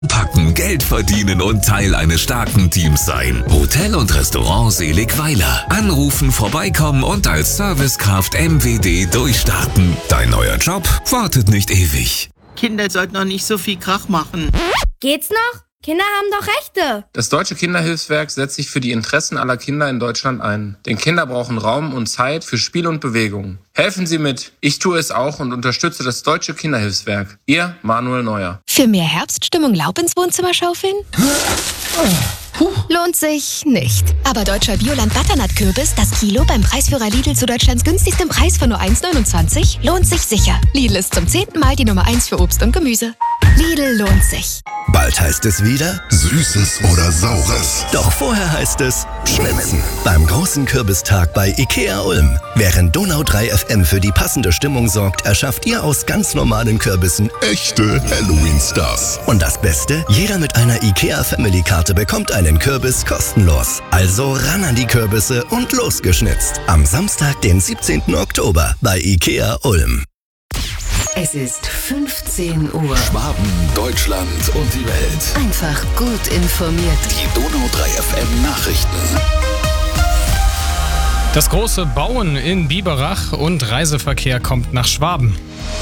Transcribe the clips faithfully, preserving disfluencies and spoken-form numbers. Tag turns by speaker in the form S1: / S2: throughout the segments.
S1: Packen, Geld verdienen und Teil eines starken Teams sein. Hotel und Restaurant Seligweiler. Anrufen, vorbeikommen und als Servicekraft M W D durchstarten. Dein neuer Job wartet nicht ewig.
S2: Kinder sollten noch nicht so viel Krach machen.
S3: Geht's noch? Kinder haben doch Rechte.
S4: Das Deutsche Kinderhilfswerk setzt sich für die Interessen aller Kinder in Deutschland ein. Denn Kinder brauchen Raum und Zeit für Spiel und Bewegung. Helfen Sie mit. Ich tue es auch und unterstütze das Deutsche Kinderhilfswerk. Ihr Manuel Neuer.
S5: Für mehr Herbststimmung Laub ins Wohnzimmer schaufeln? Lohnt sich nicht. Aber deutscher Bioland Butternut-Kürbis, das Kilo beim Preisführer Lidl zu Deutschlands günstigstem Preis von nur eins neunundzwanzig, lohnt sich sicher. Lidl ist zum zehnten Mal die Nummer eins für Obst und Gemüse. Lidl lohnt sich.
S6: Bald heißt es wieder
S7: Süßes oder Saures.
S6: Doch vorher heißt es Schwitzen. Beim großen Kürbistag bei IKEA Ulm. Während Donau drei F M für die passende Stimmung sorgt, erschafft ihr aus ganz normalen Kürbissen
S7: echte Halloween-Stars.
S6: Und das Beste? Jeder mit einer IKEA Family-Karte bekommt einen Kürbis kostenlos. Also ran an die Kürbisse und losgeschnitzt. Am Samstag, den siebzehnten Oktober bei IKEA Ulm.
S8: Es ist fünfzehn Uhr.
S1: Schwaben, Deutschland und die Welt.
S8: Einfach gut informiert.
S1: Die Donau drei F M Nachrichten.
S9: Das große Bauen in Biberach und Reiseverkehr kommt nach Schwaben.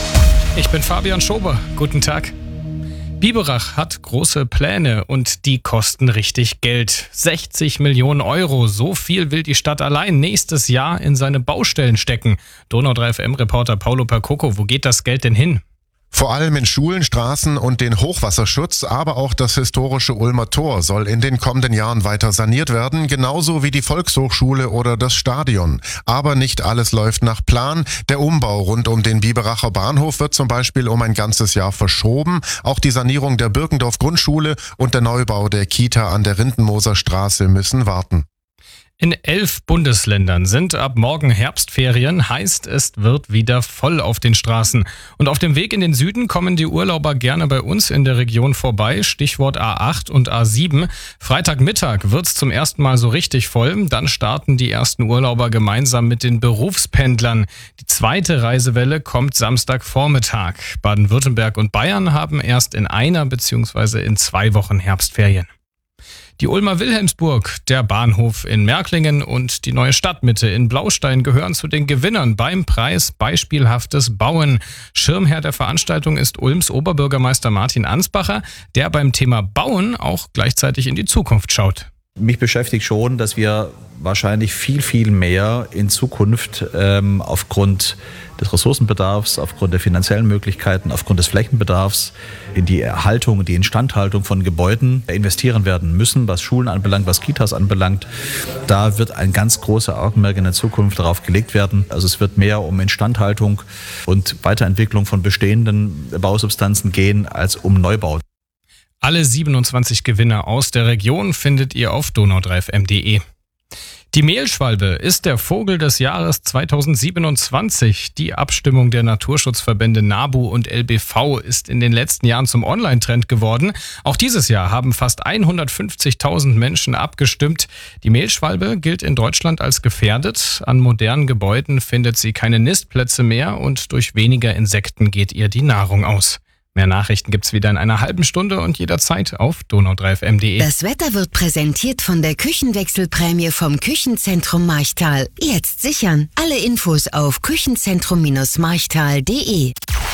S9: Ich bin Fabian Schober. Guten Tag. Biberach hat große Pläne und die kosten richtig Geld. sechzig Millionen Euro, so viel will die Stadt allein nächstes Jahr in seine Baustellen stecken. Donau drei F M-Reporter Paulo Percoco, wo geht das Geld denn hin?
S10: Vor allem in Schulen, Straßen und den Hochwasserschutz, aber auch das historische Ulmer Tor soll in den kommenden Jahren weiter saniert werden, genauso wie die Volkshochschule oder das Stadion. Aber nicht alles läuft nach Plan. Der Umbau rund um den Biberacher Bahnhof wird zum Beispiel um ein ganzes Jahr verschoben. Auch die Sanierung der Birkendorf-Grundschule und der Neubau der Kita an der Rindenmoser Straße müssen warten.
S9: In elf Bundesländern sind ab morgen Herbstferien, heißt es wird wieder voll auf den Straßen. Und auf dem Weg in den Süden kommen die Urlauber gerne bei uns in der Region vorbei, Stichwort A acht und A sieben. Freitagmittag wird's zum ersten Mal so richtig voll, dann starten die ersten Urlauber gemeinsam mit den Berufspendlern. Die zweite Reisewelle kommt Samstagvormittag. Baden-Württemberg und Bayern haben erst in einer bzw. in zwei Wochen Herbstferien. Die Ulmer Wilhelmsburg, der Bahnhof in Märklingen und die neue Stadtmitte in Blaustein gehören zu den Gewinnern beim Preis Beispielhaftes Bauen. Schirmherr der Veranstaltung ist Ulms Oberbürgermeister Martin Ansbacher, der beim Thema Bauen auch gleichzeitig in die Zukunft schaut.
S11: Mich beschäftigt schon, dass wir wahrscheinlich viel, viel mehr in Zukunft ähm, aufgrund des Ressourcenbedarfs, aufgrund der finanziellen Möglichkeiten, aufgrund des Flächenbedarfs in die Erhaltung, die Instandhaltung von Gebäuden investieren werden müssen, was Schulen anbelangt, was Kitas anbelangt. Da wird ein ganz großer Augenmerk in der Zukunft darauf gelegt werden. Also es wird mehr um Instandhaltung und Weiterentwicklung von bestehenden Bausubstanzen gehen, als um Neubau.
S9: Alle siebenundzwanzig Gewinner aus der Region findet ihr auf donau drei f m punkt de. Die Mehlschwalbe ist der Vogel des Jahres zweitausendsiebenundzwanzig. Die Abstimmung der Naturschutzverbände NABU und L B V ist in den letzten Jahren zum Online-Trend geworden. Auch dieses Jahr haben fast hundertfünfzigtausend Menschen abgestimmt. Die Mehlschwalbe gilt in Deutschland als gefährdet. An modernen Gebäuden findet sie keine Nistplätze mehr und durch weniger Insekten geht ihr die Nahrung aus. Mehr Nachrichten gibt's wieder in einer halben Stunde und jederzeit auf donau drei f m punkt de.
S8: Das Wetter wird präsentiert von der Küchenwechselprämie vom Küchenzentrum Marchtal. Jetzt sichern. Alle Infos auf küchenzentrum marchtal punkt de.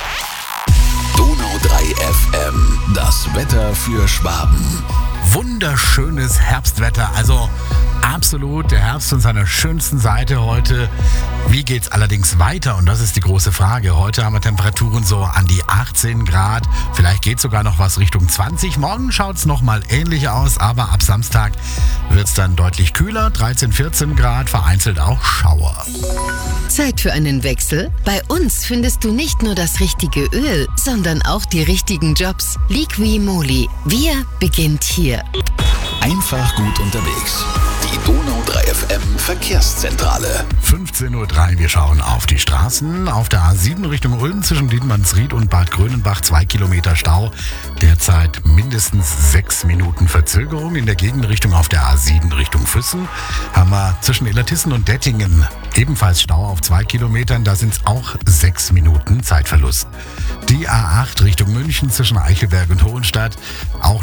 S1: Donau drei F M, das Wetter für Schwaben.
S12: Wunderschönes Herbstwetter, also absolut der Herbst von seiner schönsten Seite heute. Wie geht's allerdings weiter? Und das ist die große Frage. Heute haben wir Temperaturen so an die achtzehn Grad. Vielleicht geht sogar noch was Richtung zwanzig. Morgen schaut's noch mal ähnlich aus, aber ab Samstag wird's dann deutlich kühler. dreizehn, vierzehn Grad, vereinzelt auch Schauer.
S8: Zeit für einen Wechsel? Bei uns findest du nicht nur das richtige Öl, sondern auch die richtigen Jobs. Liqui Moly. Wir beginnt hier.
S1: Einfach gut unterwegs. Die Donau drei F M Verkehrszentrale.
S12: fünfzehn Uhr drei, wir schauen auf die Straßen. Auf der A sieben Richtung Ulm zwischen Dietmannsried und Bad Grönenbach zwei Kilometer Stau. Derzeit mindestens sechs Minuten Verzögerung. In der Gegenrichtung auf der A sieben Richtung Füssen haben wir zwischen Illertissen und Dettingen ebenfalls Stau auf zwei Kilometern, da sind es auch sechs Minuten Zeitverlust. Die A acht Richtung München zwischen Eichelberg und Hohenstadt, auch